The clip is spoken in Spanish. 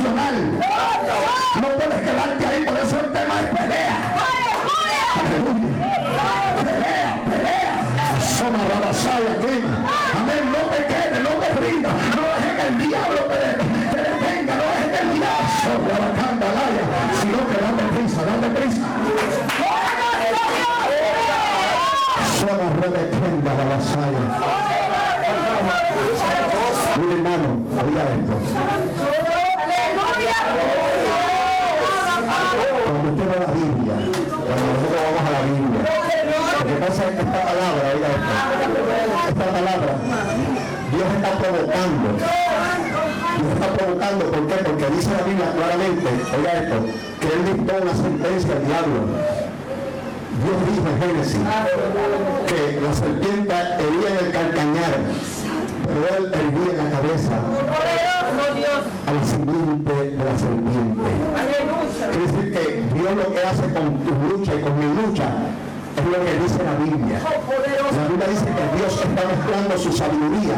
emocional. No puedes quedarte ahí, por eso el tema es pelea. Pelea, pelea. Somos rabasaya aquí. Amén, no te quedes, no te rindas. No dejes que el diablo te detenga, no dejes que el diablo sino que date prisa, date prisa. Somos rebetenda la vasalla. Mi hermano, oiga esto. Cuando usted va a la Biblia, cuando nosotros vamos a la Biblia, lo que pasa es que esta palabra, oiga esto, esta palabra, Dios está provocando. Dios está provocando, ¿por qué? Porque dice la Biblia claramente, oiga esto, que Él dictó una sentencia al diablo. Dios dijo en Génesis que la serpiente hería en el calcañar, pero Él hería en la cabeza a la simiente de la serpiente. Quiere decir que Dios lo que hace con tu lucha y con mi lucha es lo que dice la Biblia. La Biblia dice que Dios está mezclando su sabiduría